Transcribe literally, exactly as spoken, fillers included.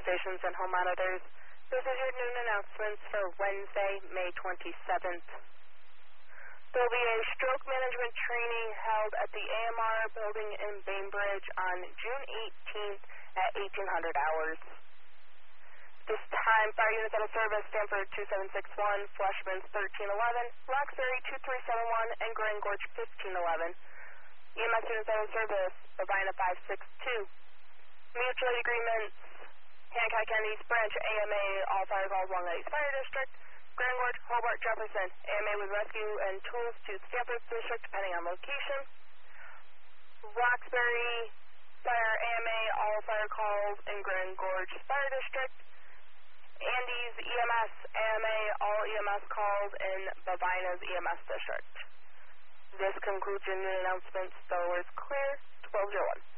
stations and home monitors. This is your noon announcements for Wednesday, May twenty-seventh. There will be a stroke management training held at the A M R building in Bainbridge on June eighteenth at eighteen hundred hours. This time, fire units out of service, Stanford two seven six one, Fleshman's thirteen eleven, Roxbury two three seven one, and Grand Gorge fifteen eleven. E M S units out of service, Bovina five six two. Mutual aid agreements, Hancock County East Branch, A M A, all fire calls along the East Fire District. Grand Gorge, Hobart, Jefferson, A M A with rescue and tools to Stanford District, depending on location. Roxbury Fire, A M A, all fire calls in Grand Gorge Fire District. Andes E M S, A M A, all E M S calls in Bovina's E M S District. This concludes your new announcements. The word's clear, twelve oh one.